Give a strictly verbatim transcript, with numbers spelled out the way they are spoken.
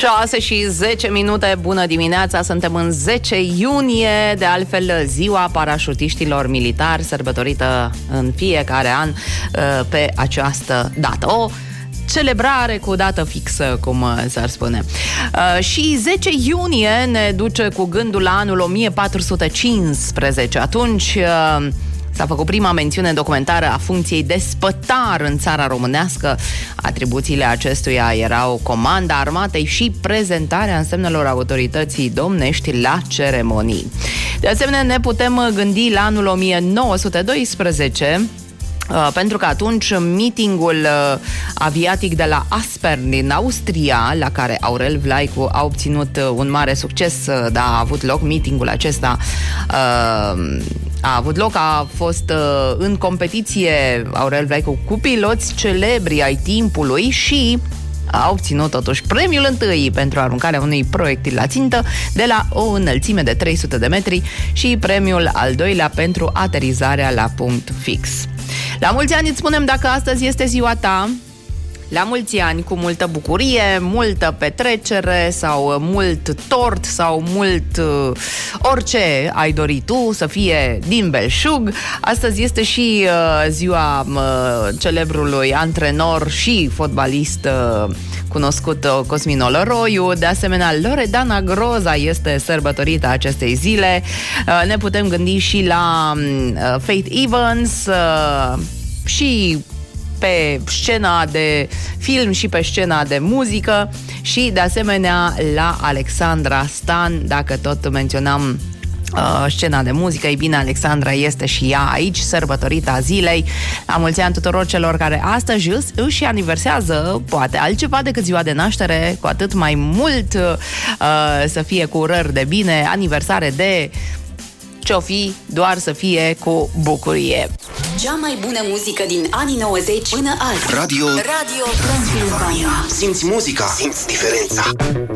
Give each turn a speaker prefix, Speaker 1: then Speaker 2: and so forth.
Speaker 1: șase și zece minute, bună dimineața, suntem în zece iunie, de altfel ziua parașutiștilor militari, sărbătorită în fiecare an pe această dată. O celebrare cu dată fixă, cum s-ar spune. Și zece iunie ne duce cu gândul la anul o mie patru sute cincisprezece. Atunci s-a făcut prima mențiune documentară a funcției de spătar în țara românească. Atribuțiile acestuia erau comanda armatei și prezentarea însemnelor autorității domnești la ceremonii. De asemenea, ne putem gândi la anul o mie nouă sute doisprezece, Uh, pentru că atunci meetingul uh, aviatic de la Aspern din Austria, la care Aurel Vlaicu a obținut uh, un mare succes, uh, dar a avut loc meetingul acesta, uh, a avut loc, a fost uh, în competiție Aurel Vlaicu cu piloți celebri ai timpului și a obținut totuși premiul întâi pentru aruncarea unui proiectil la țintă de la o înălțime de trei sute de metri și premiul al doilea pentru aterizarea la punct fix. La mulți ani îți spunem dacă astăzi este ziua ta. La mulți ani, cu multă bucurie, multă petrecere sau mult tort sau mult uh, orice ai dori tu să fie din belșug. Astăzi este și uh, ziua uh, celebrului antrenor și fotbalist uh, cunoscut uh, Cosmin Olăroiu. De asemenea, Loredana Groza este sărbătorită acestei zile. Uh, ne putem gândi și la uh, Faith Evans uh, și pe scena de film și pe scena de muzică și de asemenea la Alexandra Stan. Dacă tot menționam uh, scena de muzică, ei bine, Alexandra este și ea aici, sărbătorita zilei. La mulți ani tuturor celor care astăzi își aniversează, poate altceva decât ziua de naștere, cu atât mai mult uh, să fie cu urări de bine, aniversare de ce-o fi, doar să fie cu bucurie.
Speaker 2: Cea mai bună muzică din anii nouăzeci până azi.
Speaker 3: Radio
Speaker 2: Radio Transilvania.
Speaker 3: Simți muzica, simți diferența.